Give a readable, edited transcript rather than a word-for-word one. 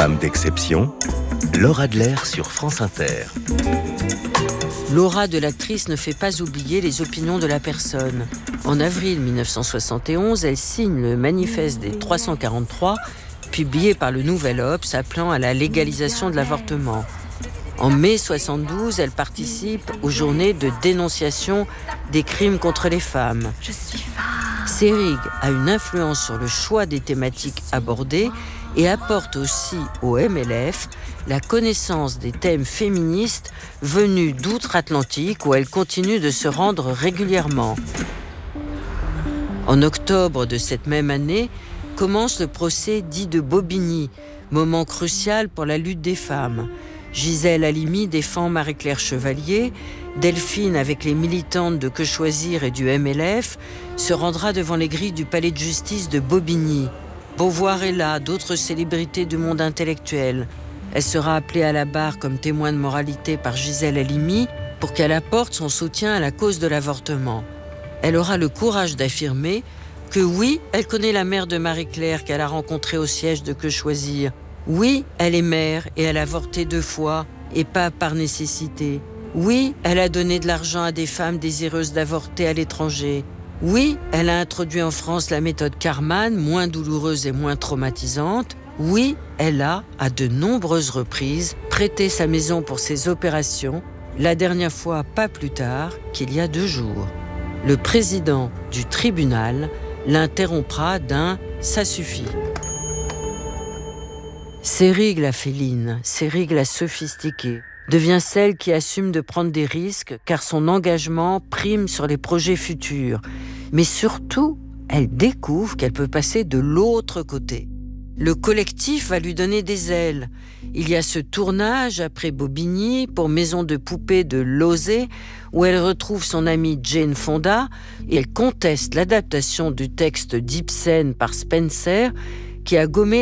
Femme d'exception, Laura Adler sur France Inter. L'aura de l'actrice ne fait pas oublier les opinions de la personne. En avril 1971, elle signe le manifeste des 343, publié par le Nouvel Obs, appelant à la légalisation de l'avortement. En mai 72, elle participe aux journées de dénonciation des crimes contre les femmes. Seyrig a une influence sur le choix des thématiques abordées et apporte aussi au MLF la connaissance des thèmes féministes venus d'outre-Atlantique où elle continue de se rendre régulièrement. En octobre de cette même année, commence le procès dit de Bobigny, moment crucial pour la lutte des femmes. Gisèle Halimi défend Marie-Claire Chevalier, Delphine, avec les militantes de Que Choisir et du MLF, se rendra devant les grilles du palais de justice de Bobigny. Beauvoir est là, d'autres célébrités du monde intellectuel. Elle sera appelée à la barre comme témoin de moralité par Gisèle Halimi pour qu'elle apporte son soutien à la cause de l'avortement. Elle aura le courage d'affirmer que oui, elle connaît la mère de Marie-Claire qu'elle a rencontrée au siège de Que Choisir. Oui, elle est mère et elle a avorté 2 fois, et pas par nécessité. Oui, elle a donné de l'argent à des femmes désireuses d'avorter à l'étranger. Oui, elle a introduit en France la méthode Karman, moins douloureuse et moins traumatisante. Oui, elle a, à de nombreuses reprises, prêté sa maison pour ses opérations, la dernière fois pas plus tard qu'il y a 2 jours. Le président du tribunal l'interrompra d'un « ça suffit ». Seyrig la féline, Seyrig la sophistiquée, devient celle qui assume de prendre des risques car son engagement prime sur les projets futurs. Mais surtout, elle découvre qu'elle peut passer de l'autre côté. Le collectif va lui donner des ailes. Il y a ce tournage après Bobigny pour Maison de poupée de Lausée où elle retrouve son amie Jane Fonda et elle conteste l'adaptation du texte d'Ibsen par Spencer qui a gommé